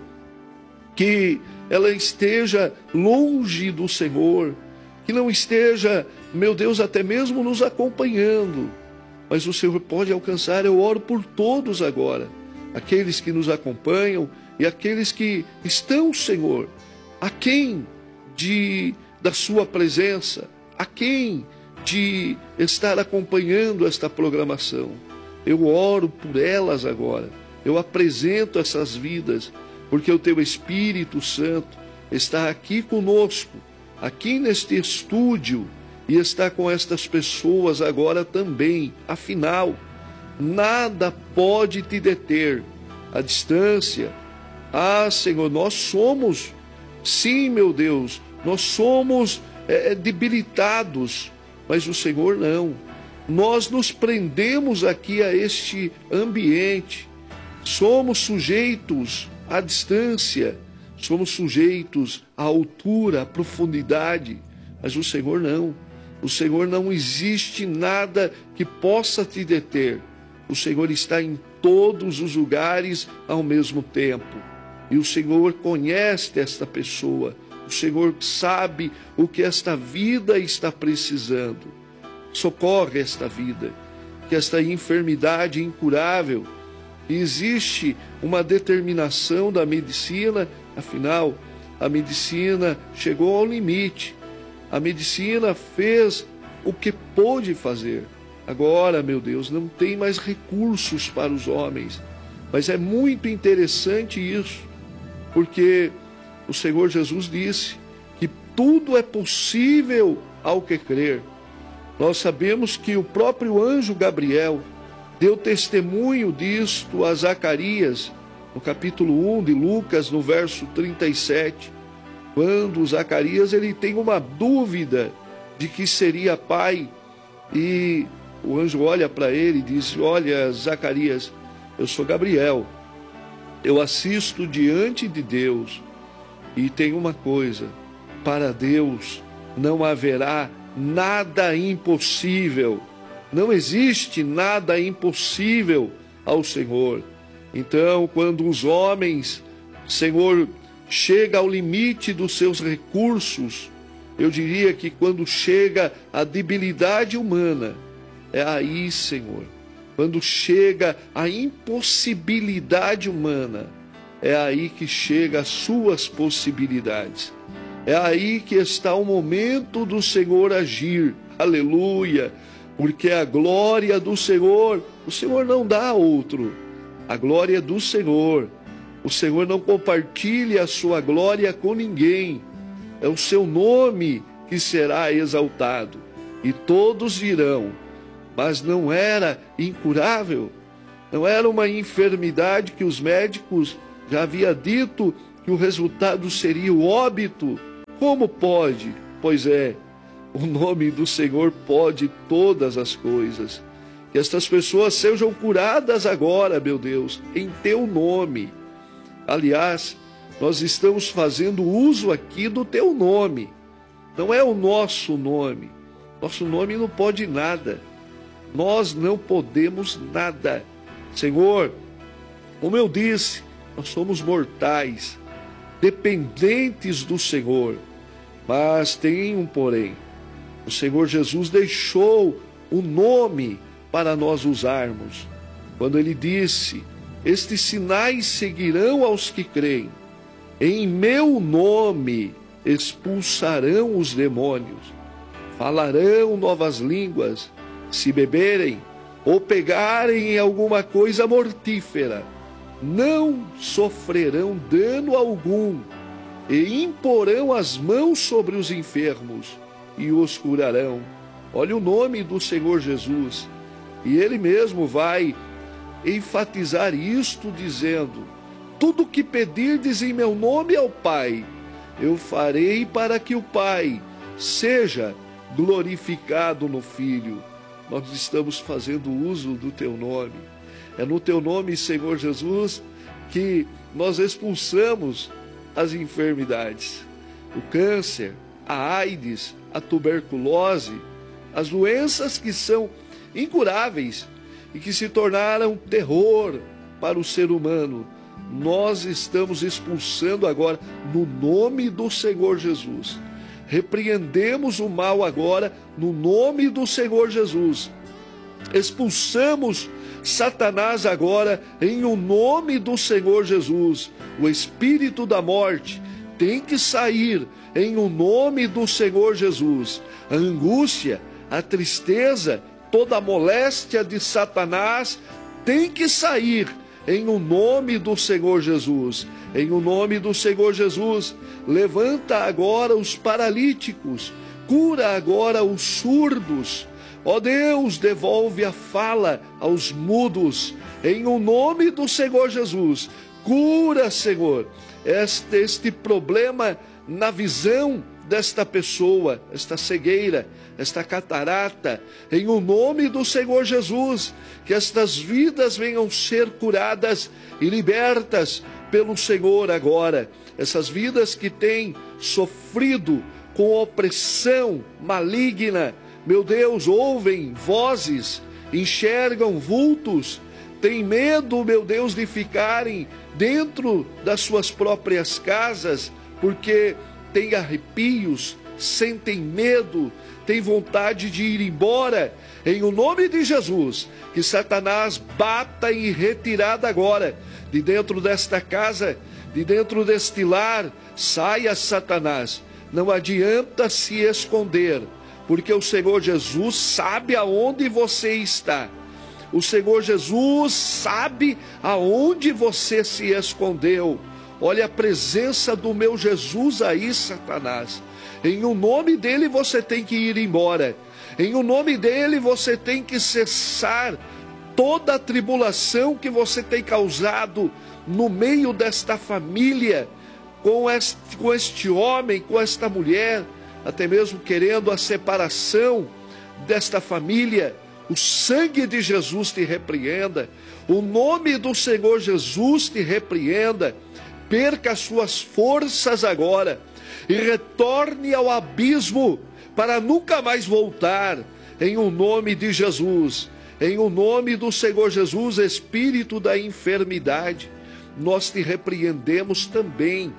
que ela esteja longe do Senhor, que não esteja, meu Deus, até mesmo nos acompanhando. Mas o Senhor pode alcançar. Eu oro por todos agora, aqueles que nos acompanham e aqueles que estão, Senhor, aquém da sua presença, aquém de estar acompanhando esta programação. Eu oro por elas agora, eu apresento essas vidas, porque o Teu Espírito Santo está aqui conosco, aqui neste estúdio, e está com estas pessoas agora também. Afinal, nada pode te deter. A distância, Senhor, nós somos, sim, meu Deus, nós somos debilitados, mas o Senhor não. Nós nos prendemos aqui a este ambiente, somos sujeitos à distância, somos sujeitos à altura, à profundidade, mas o Senhor não. O Senhor não existe nada que possa te deter. O Senhor está em todos os lugares ao mesmo tempo. E o Senhor conhece esta pessoa. O Senhor sabe o que esta vida está precisando. Socorre esta vida, que esta enfermidade incurável, existe uma determinação da medicina, afinal, a medicina chegou ao limite. A medicina fez o que pôde fazer. Agora, meu Deus, não tem mais recursos para os homens. Mas é muito interessante isso, porque o Senhor Jesus disse que tudo é possível ao que crer. Nós sabemos que o próprio anjo Gabriel deu testemunho disto a Zacarias, no capítulo 1 de Lucas, no verso 37, quando Zacarias ele tem uma dúvida de que seria pai, e o anjo olha para ele e diz: olha, Zacarias, eu sou Gabriel, eu assisto diante de Deus e tem uma coisa: para Deus não haverá nada impossível. Não existe nada impossível ao Senhor. Então, quando os homens, Senhor, chega ao limite dos seus recursos, eu diria que quando chega a debilidade humana, é aí, Senhor, quando chega a impossibilidade humana, é aí que chega as suas possibilidades. É aí que está o momento do Senhor agir. Aleluia! Porque a glória do Senhor, o Senhor não dá a outro. A glória é do Senhor. O Senhor não compartilha a sua glória com ninguém. É o seu nome que será exaltado. E todos dirão: mas não era incurável? Não era uma enfermidade que os médicos já haviam dito que o resultado seria o óbito? Como pode? Pois é, o nome do Senhor pode todas as coisas. Que estas pessoas sejam curadas agora, meu Deus, em teu nome. Aliás, nós estamos fazendo uso aqui do teu nome. Não é o nosso nome. Nosso nome não pode nada. Nós não podemos nada. Senhor, como eu disse, nós somos mortais, dependentes do Senhor. Mas tem um porém. O Senhor Jesus deixou o nome para nós usarmos. Quando ele disse: estes sinais seguirão aos que creem. Em meu nome expulsarão os demônios. Falarão novas línguas. Se beberem ou pegarem em alguma coisa mortífera, não sofrerão dano algum. E imporão as mãos sobre os enfermos e os curarão. Olha o nome do Senhor Jesus. E ele mesmo vai enfatizar isto, dizendo: tudo que pedirdes em meu nome ao Pai, eu farei, para que o Pai seja glorificado no Filho. Nós estamos fazendo uso do teu nome. É no teu nome, Senhor Jesus, que nós expulsamos as enfermidades, o câncer, a AIDS, a tuberculose, as doenças que são incuráveis e que se tornaram terror para o ser humano. Nós estamos expulsando agora no nome do Senhor Jesus. Repreendemos o mal agora no nome do Senhor Jesus. Expulsamos Satanás agora em o nome do Senhor Jesus. O espírito da morte tem que sair em o nome do Senhor Jesus. A angústia, a tristeza, toda a moléstia de Satanás tem que sair em o nome do Senhor Jesus. Em o nome do Senhor Jesus, levanta agora os paralíticos, cura agora os surdos. Ó Deus, devolve a fala aos mudos. Em o nome do Senhor Jesus, cura, Senhor, este problema na visão desta pessoa, esta cegueira, esta catarata. Em o nome do Senhor Jesus, que estas vidas venham ser curadas e libertas pelo Senhor agora. Essas vidas que têm sofrido com opressão maligna, meu Deus, ouvem vozes, enxergam vultos, têm medo, meu Deus, de ficarem dentro das suas próprias casas, porque têm arrepios, sentem medo, têm vontade de ir embora. Em o nome de Jesus, que Satanás bata em retirada agora, de dentro desta casa, de dentro deste lar. Saia, Satanás, não adianta se esconder, porque o Senhor Jesus sabe aonde você está. O Senhor Jesus sabe aonde você se escondeu. Olha a presença do meu Jesus aí, Satanás. Em o nome dele você tem que ir embora. Em o nome dele você tem que cessar toda a tribulação que você tem causado no meio desta família, com este homem, com esta mulher, até mesmo querendo a separação desta família. O sangue de Jesus te repreenda. O nome do Senhor Jesus te repreenda. Perca as suas forças agora e retorne ao abismo para nunca mais voltar. Em o nome de Jesus, em o nome do Senhor Jesus, espírito da enfermidade, nós te repreendemos também,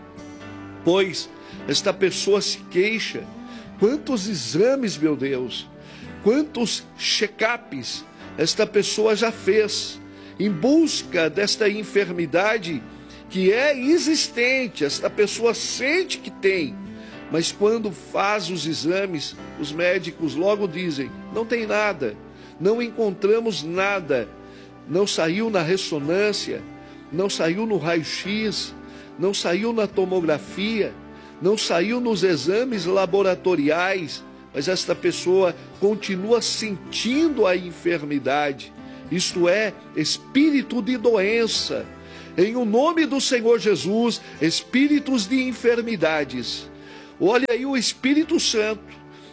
pois esta pessoa se queixa. Quantos exames, meu Deus, quantos check-ups esta pessoa já fez em busca desta enfermidade que é existente, esta pessoa sente que tem, mas quando faz os exames, os médicos logo dizem, não tem nada, não encontramos nada, não saiu na ressonância, não saiu no raio-x, não saiu na tomografia, não saiu nos exames laboratoriais, mas esta pessoa continua sentindo a enfermidade, isto é, espírito de doença. Em o nome do Senhor Jesus, espíritos de enfermidades, olha aí o Espírito Santo,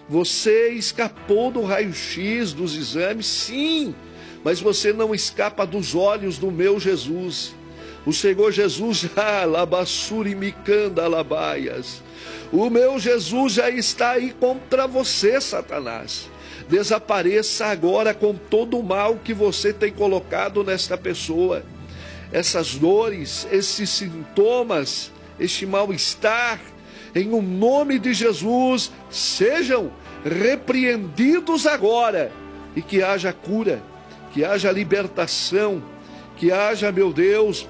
você escapou do raio-x, dos exames, sim, mas você não escapa dos olhos do meu Jesus. O Senhor Jesus já, labassuri micanda alabaias. O meu Jesus já está aí contra você, Satanás. Desapareça agora com todo o mal que você tem colocado nesta pessoa. Essas dores, esses sintomas, este mal-estar, em o nome de Jesus, sejam repreendidos agora. E que haja cura, que haja libertação, que haja, meu Deus,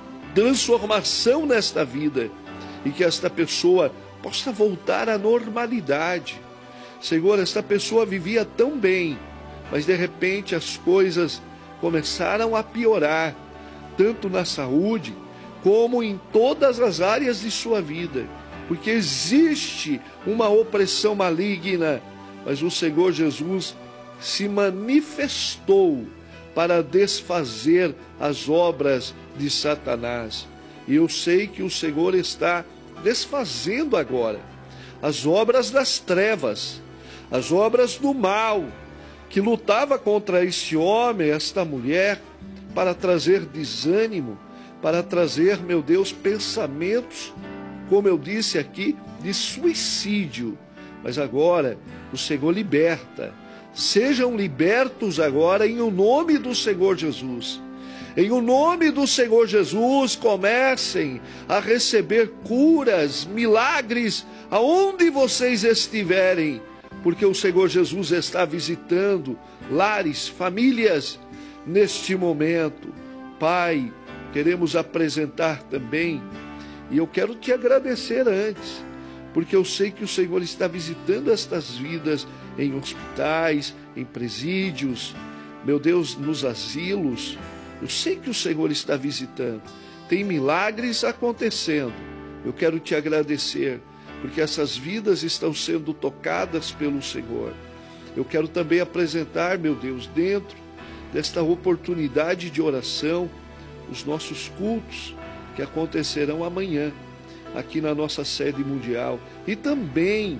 transformação nesta vida. E que esta pessoa possa voltar à normalidade. Senhor, esta pessoa vivia tão bem, mas de repente as coisas começaram a piorar, tanto na saúde, como em todas as áreas de sua vida. Porque existe uma opressão maligna, mas o Senhor Jesus se manifestou para desfazer as obras de Satanás. E eu sei que o Senhor está desfazendo agora as obras das trevas, as obras do mal, que lutava contra este homem, esta mulher, para trazer desânimo, para trazer, meu Deus, pensamentos, como eu disse aqui, de suicídio. Mas agora o Senhor liberta. Sejam libertos agora em o nome do Senhor Jesus. Em o nome do Senhor Jesus, comecem a receber curas, milagres, aonde vocês estiverem, porque o Senhor Jesus está visitando lares, famílias, neste momento. Pai, queremos apresentar também, e eu quero te agradecer antes, porque eu sei que o Senhor está visitando estas vidas em hospitais, em presídios, meu Deus, nos asilos. Eu sei que o Senhor está visitando, tem milagres acontecendo. Eu quero te agradecer, porque essas vidas estão sendo tocadas pelo Senhor. Eu quero também apresentar, meu Deus, dentro desta oportunidade de oração, os nossos cultos que acontecerão amanhã, aqui na nossa sede mundial, e também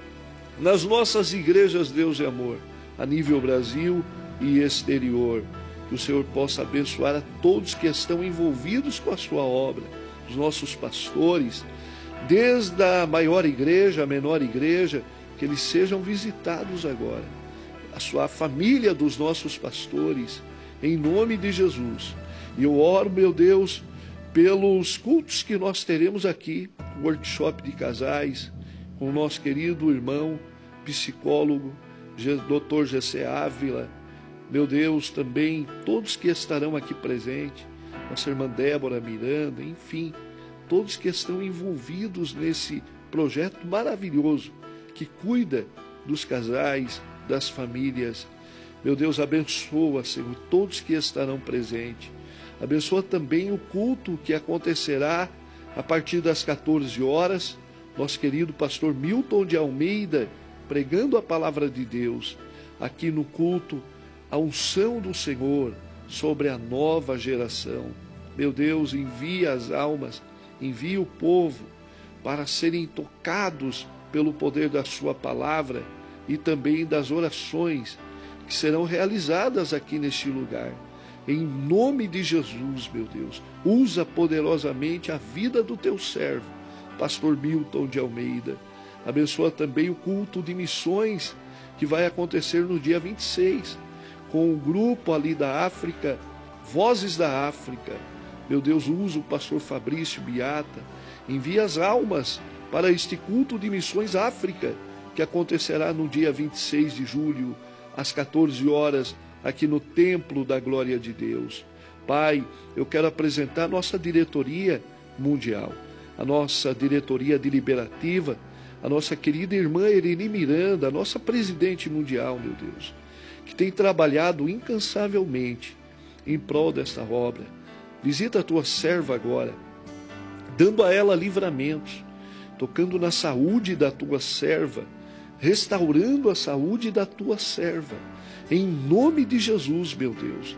nas nossas igrejas Deus e Amor, a nível Brasil e exterior. Que o Senhor possa abençoar a todos que estão envolvidos com a sua obra, os nossos pastores, desde a maior igreja, a menor igreja, que eles sejam visitados agora. A família dos nossos pastores, em nome de Jesus. E eu oro, meu Deus, pelos cultos que nós teremos aqui, workshop de casais, com o nosso querido irmão, psicólogo, Dr. Gessé Ávila, meu Deus, também todos que estarão aqui presentes, nossa irmã Débora Miranda, enfim, todos que estão envolvidos nesse projeto maravilhoso, que cuida dos casais, das famílias. Meu Deus, abençoa, Senhor, todos que estarão presentes. Abençoa também o culto que acontecerá a partir das 14 horas, nosso querido pastor Milton de Almeida, pregando a palavra de Deus, aqui no culto, a unção do Senhor sobre a nova geração. Meu Deus, envia as almas, envia o povo para serem tocados pelo poder da sua palavra e também das orações que serão realizadas aqui neste lugar. Em nome de Jesus, meu Deus, usa poderosamente a vida do teu servo, pastor Milton de Almeida. Abençoa também o culto de missões que vai acontecer no dia 26, com o grupo ali da África, Vozes da África. Meu Deus, usa o pastor Fabrício Biata, envia as almas para este culto de missões África, que acontecerá no dia 26 de julho, às 14 horas, aqui no Templo da Glória de Deus. Pai, eu quero apresentar a nossa diretoria mundial, a nossa diretoria deliberativa, a nossa querida irmã Irene Miranda, a nossa presidente mundial, meu Deus, que tem trabalhado incansavelmente em prol desta obra. Visita a tua serva agora, dando a ela livramentos, tocando na saúde da tua serva, restaurando a saúde da tua serva, em nome de Jesus, meu Deus.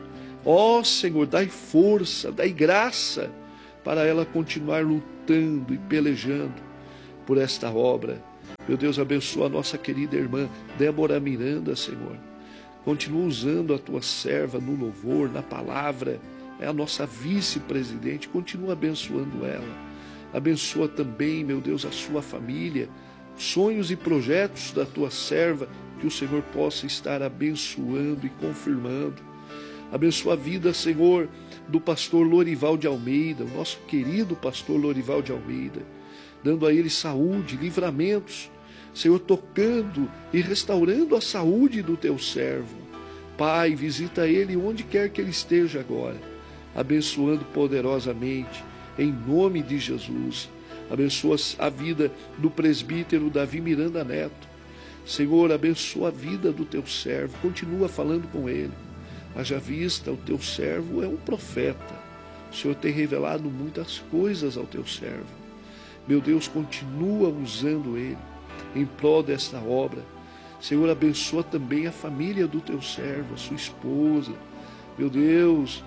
Ó Senhor, dai força, dai graça para ela continuar lutando e pelejando por esta obra. Meu Deus, abençoa a nossa querida irmã Débora Miranda, Senhor. Continua usando a tua serva no louvor, na palavra. É a nossa vice-presidente, continua abençoando ela. Abençoa também, meu Deus, a sua família, sonhos e projetos da tua serva, que o Senhor possa estar abençoando e confirmando. Abençoa a vida, Senhor, do pastor Lorival de Almeida, o nosso querido pastor Lorival de Almeida, dando a ele saúde, livramentos, Senhor, tocando e restaurando a saúde do teu servo. Pai, visita ele onde quer que ele esteja agora, abençoando poderosamente, em nome de Jesus. Abençoa a vida do presbítero Davi Miranda Neto. Senhor, abençoa a vida do teu servo, continua falando com ele. Haja vista, o teu servo é um profeta. O Senhor tem revelado muitas coisas ao teu servo. Meu Deus, continua usando ele em prol desta obra. Senhor, abençoa também a família do teu servo, a sua esposa. Meu Deus,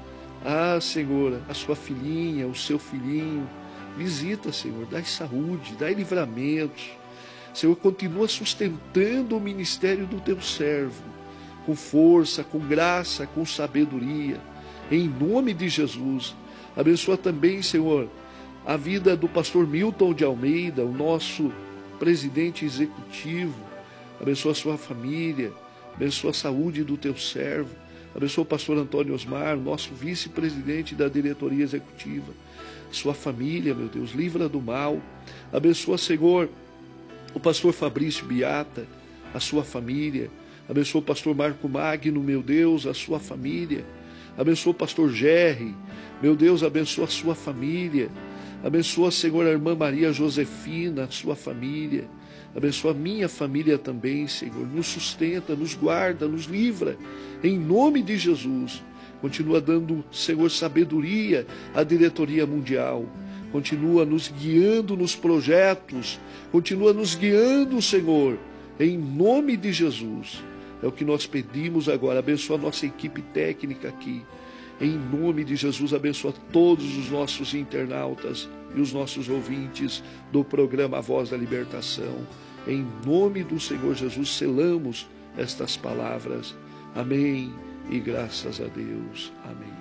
Senhor, a sua filhinha, o seu filhinho. Visita, Senhor, dai saúde, dai livramentos. Senhor, continua sustentando o ministério do teu servo, com força, com graça, com sabedoria, em nome de Jesus. Abençoa também, Senhor, a vida do pastor Milton de Almeida, o nosso presidente executivo. Abençoa a sua família, abençoa a saúde do teu servo. Abençoa o pastor Antônio Osmar, nosso vice-presidente da diretoria executiva. Sua família, meu Deus, livra do mal. Abençoa, Senhor, o pastor Fabrício Biata, a sua família. Abençoa o pastor Marco Magno, meu Deus, a sua família. Abençoa o pastor Gerry, meu Deus, abençoa a sua família. Abençoa, Senhor, a irmã Maria Josefina, a sua família. Abençoa a minha família também, Senhor. Nos sustenta, nos guarda, nos livra, em nome de Jesus. Continua dando, Senhor, sabedoria à diretoria mundial. Continua nos guiando nos projetos. Continua nos guiando, Senhor, em nome de Jesus. É o que nós pedimos agora. Abençoa a nossa equipe técnica aqui. Em nome de Jesus, abençoa todos os nossos internautas e os nossos ouvintes do programa A Voz da Libertação. Em nome do Senhor Jesus, selamos estas palavras. Amém e graças a Deus. Amém.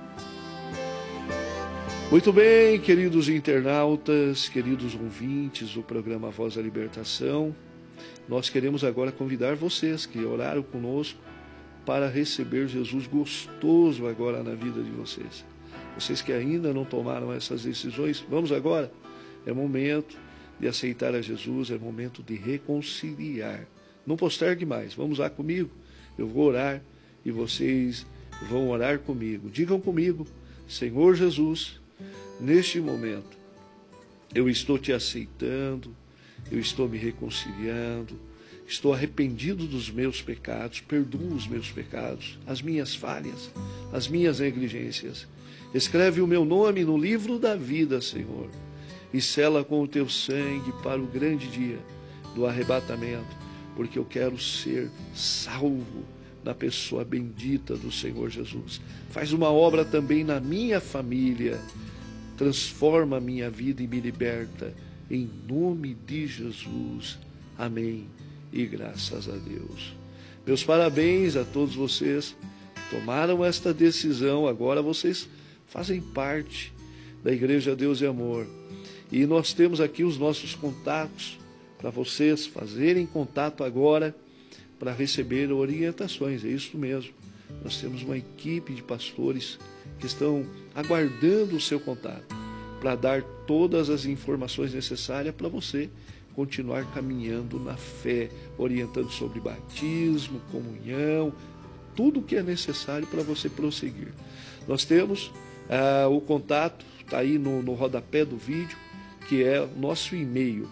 Muito bem, queridos internautas, queridos ouvintes do programa A Voz da Libertação, nós queremos agora convidar vocês que oraram conosco para receber Jesus gostoso agora na vida de vocês. Vocês que ainda não tomaram essas decisões, vamos agora. É momento de aceitar a Jesus, é momento de reconciliar. Não postergue mais, vamos lá comigo. Eu vou orar e vocês vão orar comigo. Digam comigo: Senhor Jesus, neste momento eu estou te aceitando, eu estou me reconciliando, estou arrependido dos meus pecados, perdoa os meus pecados, as minhas falhas, as minhas negligências. Escreve o meu nome no livro da vida, Senhor, e sela com o teu sangue para o grande dia do arrebatamento, porque eu quero ser salvo na pessoa bendita do Senhor Jesus. Faz uma obra também na minha família, transforma a minha vida e me liberta, em nome de Jesus. Amém. E graças a Deus. Meus parabéns a todos vocês que tomaram esta decisão. Agora vocês fazem parte da Igreja Deus e Amor. E nós temos aqui os nossos contatos para vocês fazerem contato agora para receber orientações. É isso mesmo. Nós temos uma equipe de pastores que estão aguardando o seu contato para dar todas as informações necessárias para você continuar caminhando na fé, orientando sobre batismo, comunhão, tudo o que é necessário para você prosseguir. Nós temos o contato, está aí no rodapé do vídeo, que é o nosso e-mail,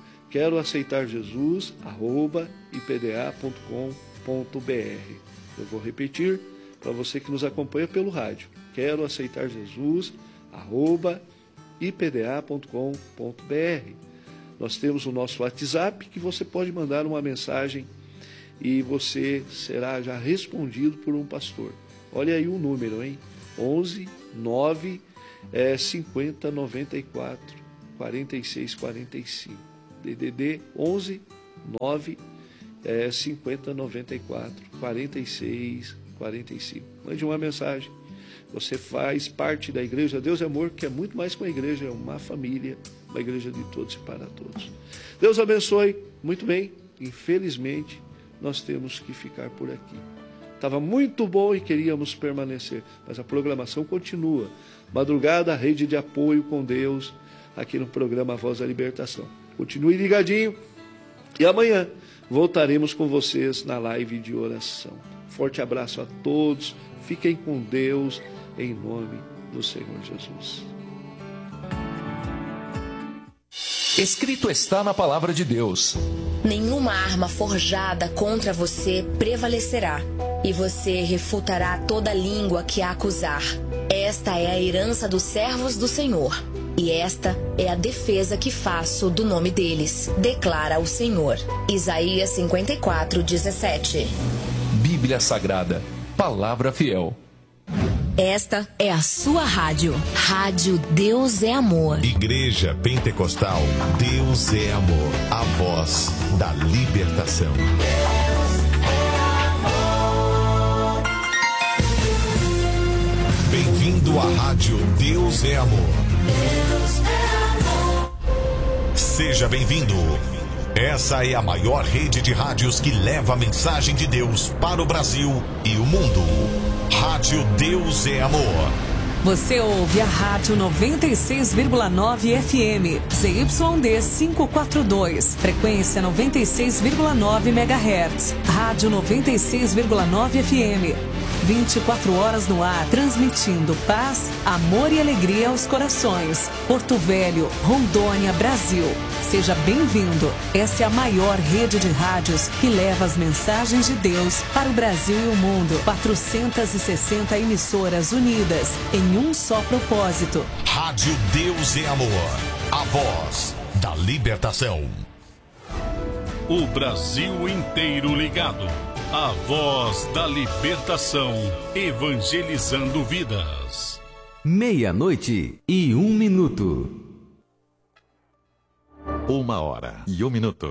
queroaceitarjesus@ipda.com.br. Eu vou repetir para você que nos acompanha pelo rádio, queroaceitarjesus@ipda.com.br. Nós temos o nosso WhatsApp, que você pode mandar uma mensagem e você será já respondido por um pastor. Olha aí o número, hein? 11 9 50 94 46 45. DDD 11 9 50 94 46 45. Mande uma mensagem. Você faz parte da Igreja Deus e Amor, que é muito mais que uma igreja, é uma família, uma igreja de todos e para todos. Deus abençoe. Muito bem, infelizmente nós temos que ficar por aqui. Estava muito bom e queríamos permanecer, mas a programação continua. Madrugada, rede de apoio com Deus, aqui no programa Voz da Libertação. Continue ligadinho e amanhã voltaremos com vocês na live de oração. Forte abraço a todos, fiquem com Deus, em nome do Senhor Jesus. Escrito está na palavra de Deus: nenhuma arma forjada contra você prevalecerá, e você refutará toda língua que a acusar. Esta é a herança dos servos do Senhor, e esta é a defesa que faço do nome deles, declara o Senhor. Isaías 54:17. Bíblia Sagrada, palavra fiel. Esta é a sua rádio. Rádio Deus é Amor. Igreja Pentecostal Deus é Amor. A voz da libertação. Bem-vindo à Rádio Deus é Amor. Seja bem-vindo. Essa é a maior rede de rádios que leva a mensagem de Deus para o Brasil e o mundo. Rádio Deus é Amor. Você ouve a Rádio 96,9 FM, ZYD 542, frequência 96,9 MHz. Rádio 96,9 FM, 24 horas no ar, transmitindo paz, amor e alegria aos corações. Porto Velho, Rondônia, Brasil. Seja bem-vindo. Essa é a maior rede de rádios que leva as mensagens de Deus para o Brasil e o mundo. 460 emissoras unidas em um só propósito. Rádio Deus é Amor. A voz da libertação. O Brasil inteiro ligado. A voz da libertação, evangelizando vidas. 12:01. 1h01.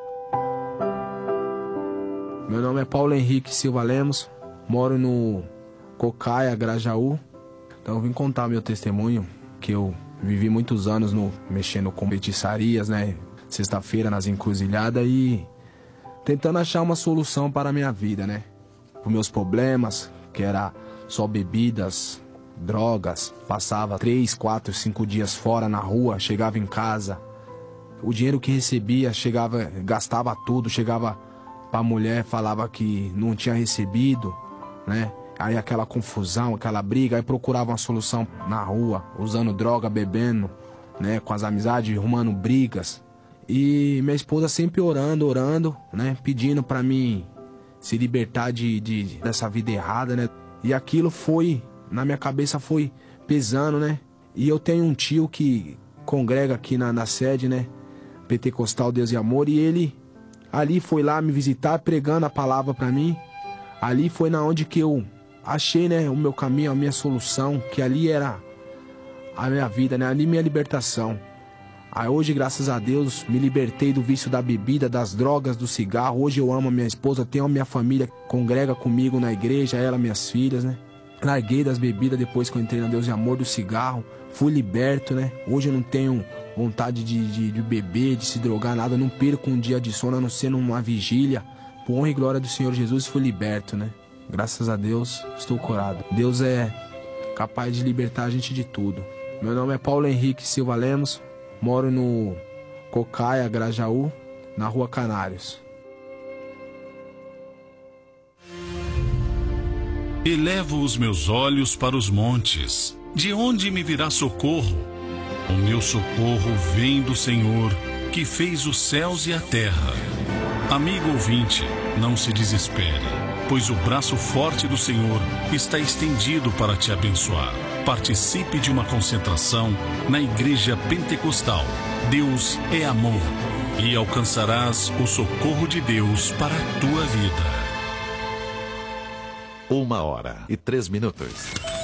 Meu nome é Paulo Henrique Silva Lemos, moro no Cocaia, Grajaú. Então eu vim contar meu testemunho, que eu vivi muitos anos mexendo com feitiçarias, né? Sexta-feira nas encruzilhadas e tentando achar uma solução para a minha vida, né? Para os meus problemas, que era só bebidas, drogas. Passava 3, 4, 5 dias fora na rua, chegava em casa. O dinheiro que recebia, gastava tudo, chegava pra mulher, falava que não tinha recebido, né? Aí aquela confusão, aquela briga, aí procurava uma solução na rua, usando droga, bebendo, né? Com as amizades, arrumando brigas. E minha esposa sempre orando, né? Pedindo pra mim se libertar dessa vida errada, né? E aquilo na minha cabeça foi pesando, né? E eu tenho um tio que congrega aqui na sede, né? Pentecostal Deus e Amor, e ele ali foi lá me visitar pregando a palavra pra mim. Ali foi na onde que eu achei, né, o meu caminho, a minha solução, que ali era a minha vida, né? Ali minha libertação. Aí hoje, graças a Deus, me libertei do vício da bebida, das drogas, do cigarro. Hoje eu amo a minha esposa, tenho a minha família, congrega comigo na igreja, ela, minhas filhas, né? Larguei das bebidas depois que eu entrei na Deus e Amor, do cigarro. Fui liberto, né? Hoje eu não tenho vontade de beber, de se drogar, nada. Não perco um dia de sono, a não ser numa vigília. Por honra e glória do Senhor Jesus, fui liberto, né? Graças a Deus, estou curado. Deus é capaz de libertar a gente de tudo. Meu nome é Paulo Henrique Silva Lemos. Moro no Cocaia, Grajaú, na Rua Canários. Elevo os meus olhos para os montes. De onde me virá socorro? O meu socorro vem do Senhor, que fez os céus e a terra. Amigo ouvinte, não se desespere, pois o braço forte do Senhor está estendido para te abençoar. Participe de uma concentração na Igreja Pentecostal. Deus é amor, e alcançarás o socorro de Deus para a tua vida. 1h03.